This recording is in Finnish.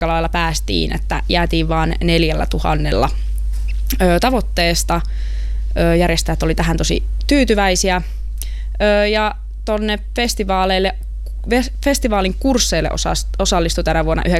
lailla päästiin, että jäätiin vaan 4000 tavoitteesta. Järjestäjät oli tähän tosi tyytyväisiä. Ja tonne festivaalin kursseille osallistui tänä vuonna 9